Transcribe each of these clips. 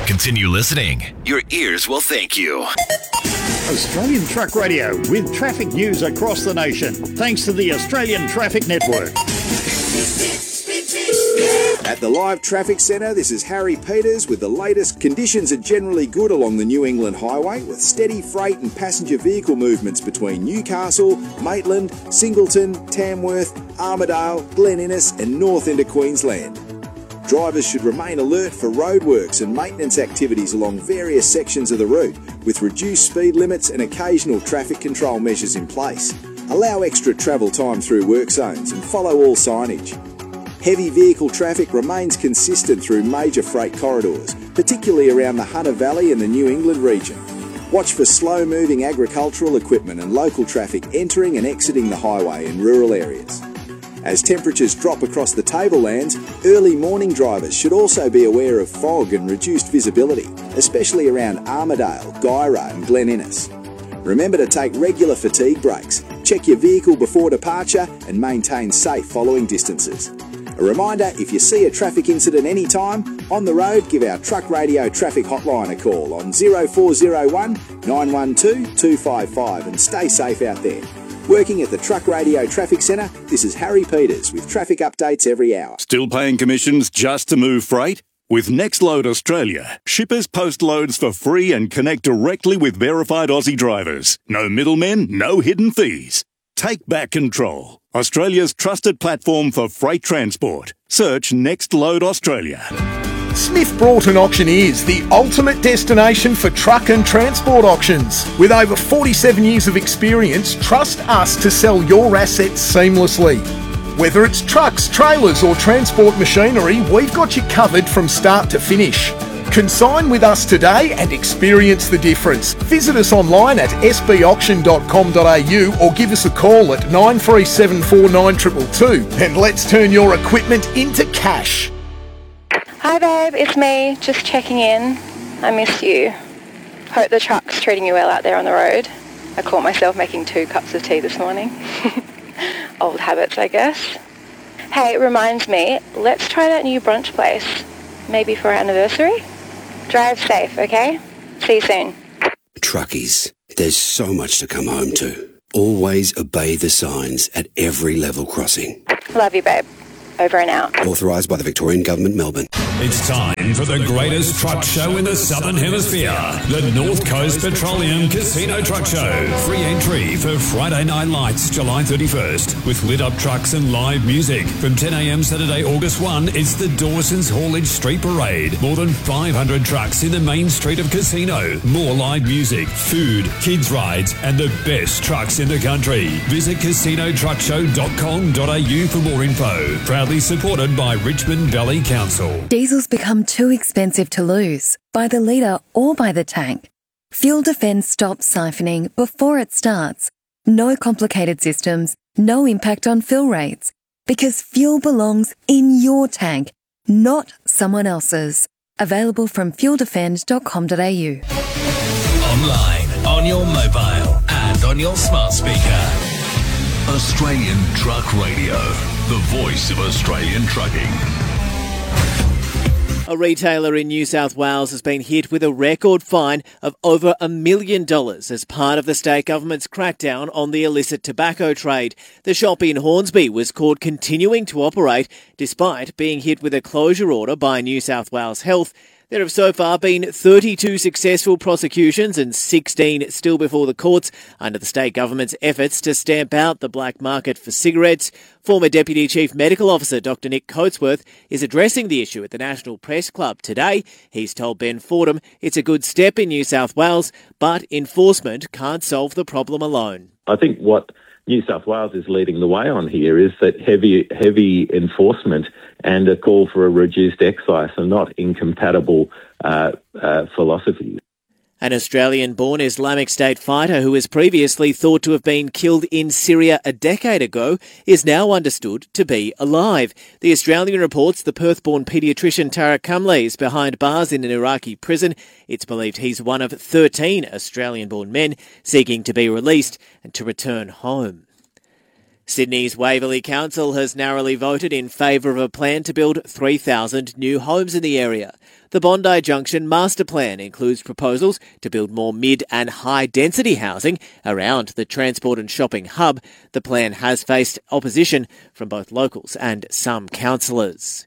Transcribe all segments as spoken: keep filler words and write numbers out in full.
Continue listening. Your ears will thank you. Australian Truck Radio with traffic news across the nation. Thanks to the Australian Traffic Network. At the Live Traffic Centre, this is Harry Peters with the latest. Conditions are generally good along the New England Highway, with steady freight and passenger vehicle movements between Newcastle, Maitland, Singleton, Tamworth, Armidale, Glen Innes and north into Queensland. Drivers should remain alert for roadworks and maintenance activities along various sections of the route, with reduced speed limits and occasional traffic control measures in place. Allow extra travel time through work zones and follow all signage. Heavy vehicle traffic remains consistent through major freight corridors, particularly around the Hunter Valley and the New England region. Watch for slow-moving agricultural equipment and local traffic entering and exiting the highway in rural areas. As temperatures drop across the tablelands, early morning drivers should also be aware of fog and reduced visibility, especially around Armidale, Guyra and Glen Innes. Remember to take regular fatigue breaks, check your vehicle before departure and maintain safe following distances. A reminder, if you see a traffic incident anytime, on the road, give our Truck Radio traffic hotline a call on oh four oh one, nine one two, two five five and stay safe out there. Working at the Truck Radio Traffic Centre, this is Harry Peters with traffic updates every hour. Still paying commissions just to move freight? With Nextload Australia, shippers post loads for free and connect directly with verified Aussie drivers. No middlemen, no hidden fees. Take back control. Australia's trusted platform for freight transport. Search Nextload Australia. Smith Broughton Auctioneers, the ultimate destination for truck and transport auctions. With over forty-seven years of experience, trust us to sell your assets seamlessly. Whether it's trucks, trailers or transport machinery, we've got you covered from start to finish. Consign with us today and experience the difference. Visit us online at s b auction dot com dot a u or give us a call at nine three seven four nine two two two and let's turn your equipment into cash. Hi babe, it's me, just checking in. I miss you. Hope the truck's treating you well out there on the road. I caught myself making two cups of tea this morning. Old habits, I guess. Hey, it reminds me, let's try that new brunch place. Maybe for our anniversary? Drive safe, okay? See you soon. Truckies, there's so much to come home to. Always obey the signs at every level crossing. Love you, babe. Over and out. Authorised by the Victorian Government, Melbourne. It's time for the greatest truck show in the Southern Hemisphere. The North Coast Petroleum Casino Truck Show. Free entry for Friday Night Lights, July thirty-first. With lit up trucks and live music. From ten a m Saturday, August first, it's the Dawson's Haulage Street Parade. More than five hundred trucks in the main street of Casino. More live music, food, kids rides, and the best trucks in the country. Visit casino truck show dot com dot a u for more info. Proudly supported by Richmond Valley Council. Diesel's become too expensive to lose, by the litre or by the tank. Fuel Defence stops siphoning before it starts. No complicated systems, no impact on fill rates. Because fuel belongs in your tank, not someone else's. Available from fuel defend dot com dot a u. Online, on your mobile and on your smart speaker. Australian Truck Radio, the voice of Australian trucking. A retailer in New South Wales has been hit with a record fine of over a million dollars as part of the state government's crackdown on the illicit tobacco trade. The shop in Hornsby was caught continuing to operate despite being hit with a closure order by New South Wales Health. There have so far been thirty-two successful prosecutions and sixteen still before the courts under the state government's efforts to stamp out the black market for cigarettes. Former Deputy Chief Medical Officer Doctor Nick Coatsworth is addressing the issue at the National Press Club today. He's told Ben Fordham it's a good step in New South Wales, but enforcement can't solve the problem alone. I think what New South Wales is leading the way on here is that heavy heavy enforcement and a call for a reduced excise are not incompatible uh, uh, philosophies. An Australian-born Islamic State fighter who was previously thought to have been killed in Syria a decade ago is now understood to be alive. The Australian reports the Perth-born paediatrician Tariq Kamle is behind bars in an Iraqi prison. It's believed he's one of thirteen Australian-born men seeking to be released and to return home. Sydney's Waverley Council has narrowly voted in favour of a plan to build three thousand new homes in the area. The Bondi Junction Master Plan includes proposals to build more mid and high density housing around the transport and shopping hub. The plan has faced opposition from both locals and some councillors.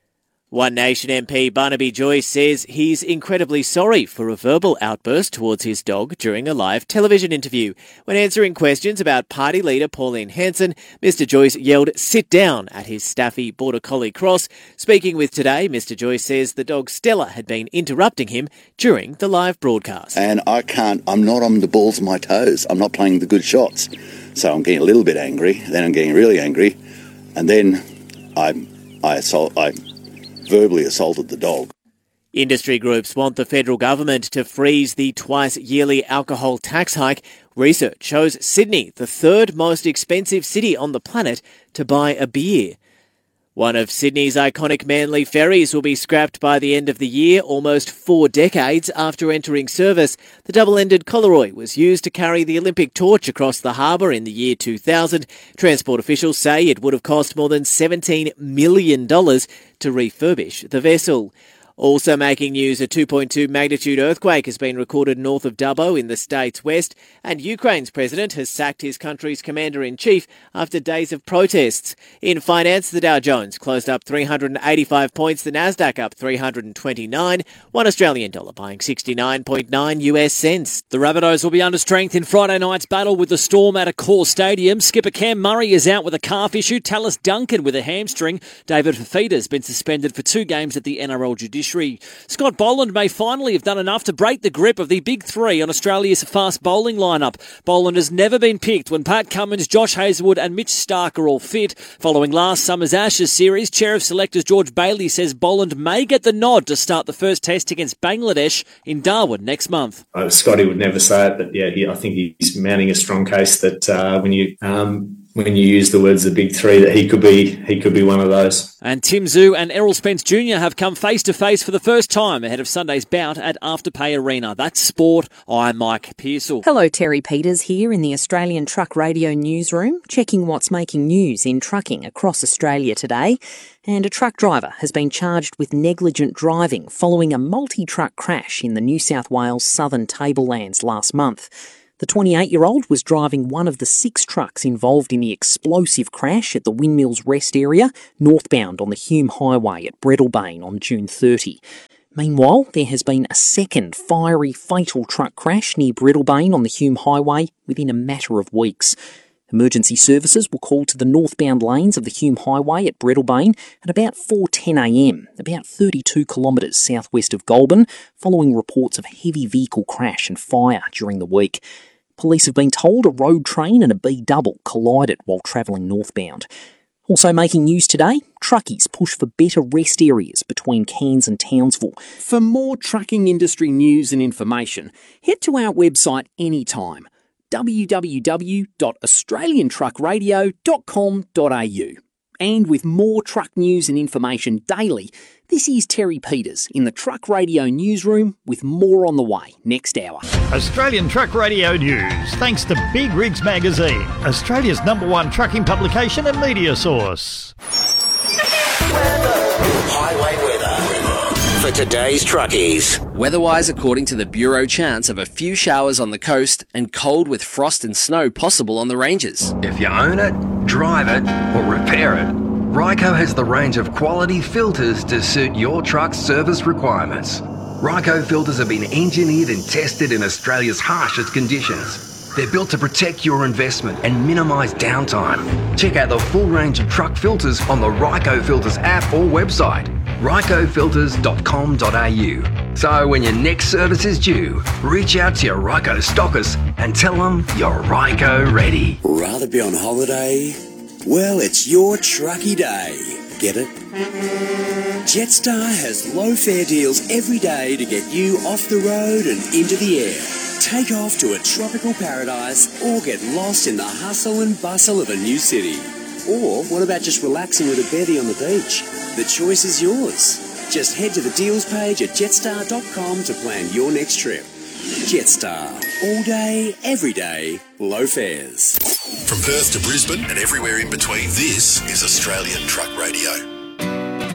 One Nation M P Barnaby Joyce says he's incredibly sorry for a verbal outburst towards his dog during a live television interview. When answering questions about party leader Pauline Hanson, Mr Joyce yelled "sit down" at his staffy Border Collie Cross. Speaking with Today, Mr Joyce says the dog Stella had been interrupting him during the live broadcast. And I can't, I'm not on the balls of my toes. I'm not playing the good shots. So I'm getting a little bit angry, then I'm getting really angry, and then I, I assault, I verbally assaulted the dog. Industry groups want the federal government to freeze the twice-yearly alcohol tax hike. Research shows Sydney the third most expensive city on the planet to buy a beer. One of Sydney's iconic Manly ferries will be scrapped by the end of the year, almost four decades after entering service. The double-ended Coleroy was used to carry the Olympic torch across the harbour in the year two thousand. Transport officials say it would have cost more than seventeen million dollars to refurbish the vessel. Also making news, a two point two magnitude earthquake has been recorded north of Dubbo in the state's west, and Ukraine's president has sacked his country's commander-in-chief after days of protests. In finance, the Dow Jones closed up three hundred eighty-five points, the Nasdaq up three hundred twenty-nine, one Australian dollar buying sixty-nine point nine U S cents. The Rabbitohs will be under strength in Friday night's battle with the Storm at Accor Stadium. Skipper Cam Murray is out with a calf issue, Tallis Duncan with a hamstring. David Fafita's been suspended for two games at the N R L Judiciary. Scott Boland may finally have done enough to break the grip of the big three on Australia's fast bowling lineup. Boland has never been picked when Pat Cummins, Josh Hazlewood and Mitch Stark are all fit. Following last summer's Ashes series, Chair of Selectors George Bailey says Boland may get the nod to start the first test against Bangladesh in Darwin next month. Uh, Scotty would never say it, but yeah, he, I think he's mounting a strong case that uh, when you... Um, when you use the words the big three, that he could be he could be one of those. And Tim Zhu and Errol Spence Junior have come face-to-face for the first time ahead of Sunday's bout at Afterpay Arena. That's sport. I'm Mike Pearsall. Hello, Terry Peters here in the Australian Truck Radio newsroom, checking what's making news in trucking across Australia today. And a truck driver has been charged with negligent driving following a multi-truck crash in the New South Wales southern tablelands last month. The twenty-eight-year-old was driving one of the six trucks involved in the explosive crash at the Windmills Rest area, northbound on the Hume Highway at Breadalbane on June thirtieth. Meanwhile, there has been a second fiery, fatal truck crash near Breadalbane on the Hume Highway within a matter of weeks. Emergency services were called to the northbound lanes of the Hume Highway at Breadalbane at about four ten a m, about thirty-two kilometres southwest of Goulburn, following reports of heavy vehicle crash and fire during the week. Police have been told a road train and a B-double collided while travelling northbound. Also making news today, truckies push for better rest areas between Cairns and Townsville. For more trucking industry news and information, head to our website anytime, w w w dot australian truck radio dot com dot a u. And with more truck news and information daily, this is Terry Peters in the Truck Radio newsroom with more on the way next hour. Australian Truck Radio News, thanks to Big Rigs Magazine, Australia's number one trucking publication and media source. Highway weather for today's truckies. Weather-wise, according to the Bureau, chance of a few showers on the coast and cold with frost and snow possible on the ranges. If you own it, drive it, or repair it, Ryco has the range of quality filters to suit your truck's service requirements. Ryco filters have been engineered and tested in Australia's harshest conditions. They're built to protect your investment and minimise downtime. Check out the full range of truck filters on the Ryco Filters app or website, ryco filters dot com dot a u. So when your next service is due, reach out to your Ryco stockers and tell them you're Ryco ready. Rather be on holiday? Well, it's your trucky day. Get it? Jetstar has low fare deals every day to get you off the road and into the air. Take off to a tropical paradise or get lost in the hustle and bustle of a new city. Or what about just relaxing with a beddie on the beach? The choice is yours. Just head to the deals page at jetstar dot com to plan your next trip. Jetstar. All day, every day, low fares. From Perth to Brisbane and everywhere in between, this is Australian Truck Radio.